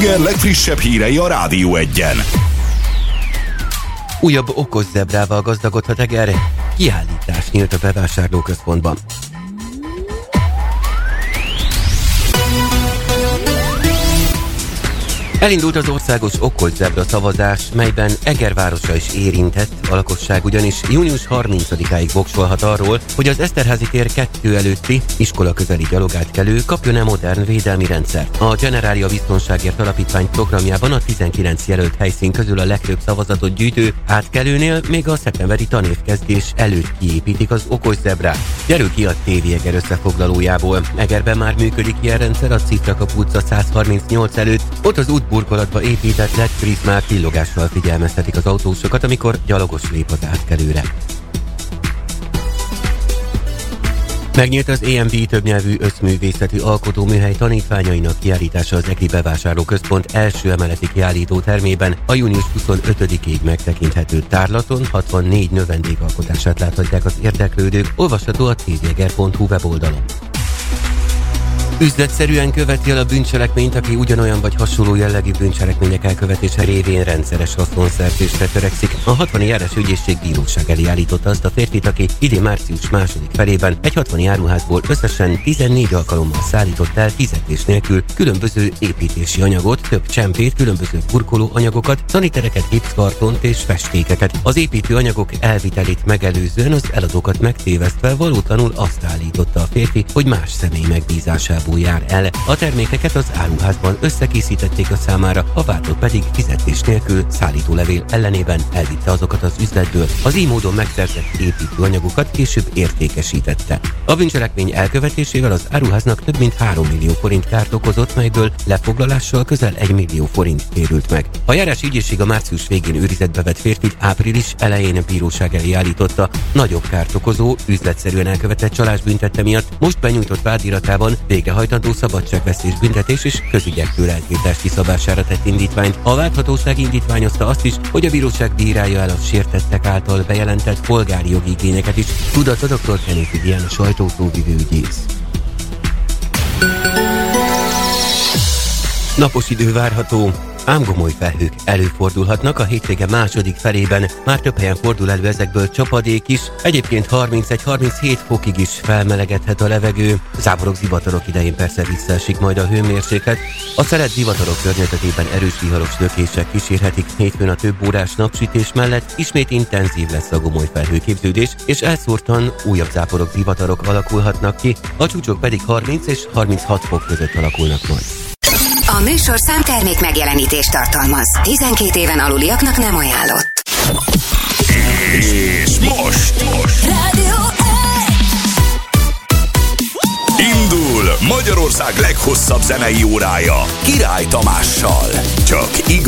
Eger legfrissebb hírei a Rádió Egyen. Újabb okos zebrával gazdagodhat Eger. Kiállítás nyílt a bevásárlóközpontban. Elindult az országos okos zebra szavazás, melyben Eger városa is érintett, a lakosság ugyanis június 30-áig voksolhat arról, hogy az Eszterházy tér 2 előtti iskola közeli gyalogátkelő kapjon-e modern védelmi rendszert. A Generália Biztonságért Alapítvány programjában a 19 jelölt helyszín közül a legtöbb szavazatot gyűjtő átkelőnél még a szeptemberi tanévkezdés előtt kiépítik az okos zebrát. Derül ki a TV Eger összefoglalójából. Egerben már működik ilyen rendszer a Cifrakapu utca 138 előtt, ott az útburkolatba épített LED-prizmák villogással figyelmeztetik az autósokat, amikor gyalogos lép az átkelőre. Megnyílt az EMB többnyelvű összművészeti alkotóműhely tanítványainak kiállítása az EGRI bevásárlóközpont első emeleti kiállító termében. A június 25-ig megtekinthető tárlaton 64 növendékalkotását láthatják az érdeklődők, olvasható a tveger.hu weboldalon. Üzletszerűen követi el a bűncselekményt, aki ugyanolyan vagy hasonló jellegű bűncselekmények elkövetése révén rendszeres haszonszerzésre törekszik. A 60 járás ügyészség bíróság elé állította azt a férfit, aki idén március 2. felében egy 60 áruházból összesen 14 alkalommal szállított el fizetés nélkül különböző építési anyagot, több csempét, különböző burkoló anyagokat, szanitereket, gipszkartont és festékeket. Az építőanyagok elvitelét megelőzően az eladókat megtévesztve valótlanul azt állította a férfi, hogy más személy megbízásából jár el. A termékeket az áruházban összekészítették a számára, a vádlott pedig fizetés nélkül szállítólevél ellenében elvitte azokat az üzletből. Az így módon megszerzett építőanyagokat később értékesítette. A bűncselekmény elkövetésével az áruháznak több mint 3 millió forint kárt okozott, melyből lefoglalással közel 1 millió forint térült meg. A járási ügyészség a március végén őrizetbe vett férfit április elején a bíróság elé állította. Nagyobb kárt okozó, üzletszerűen elkövetett csalás büntette miatt most benyújtott vádiratában végrehajtandó szabadságvesztés büntetés és közügyektől eltiltás kiszabására tett indítványt. A vádhatóság indítványozta azt is, hogy a bíróság bírálja el a sértettek által bejelentett polgári jogi igényeket is. Tudatta dr. Kenéfi Diana sajtószóvivő ügyész. Napos idő várható, ám gomoly felhők előfordulhatnak a hétvége második felében. Már több helyen fordul elő ezekből csapadék is, egyébként 31-37 fokig is felmelegedhet a levegő. Záporok, zivatarok idején persze visszaesik majd a hőmérséklet. A szelet zivatarok környezetében erős viharos lökések kísérhetik. Hétfőn a több órás napsütés mellett ismét intenzív lesz a gomoly felhőképződés, és elszórtan újabb záporok, zivatarok alakulhatnak ki, a csúcsok pedig 30 és 36 fok között alakulnak majd. A műsorszám termék megjelenítést tartalmaz. 12 éven aluliaknak nem ajánlott. És most Rádió indul Magyarország leghosszabb zenei órája Király Tamással. Csak igaz.